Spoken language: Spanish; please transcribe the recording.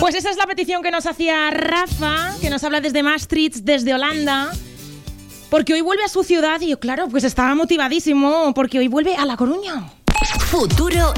Pues esa es la petición que nos hacía Rafa, que nos habla desde Maastricht, desde Holanda, porque hoy vuelve a su ciudad y yo, claro, pues estaba motivadísimo, porque hoy vuelve a La Coruña. Futuro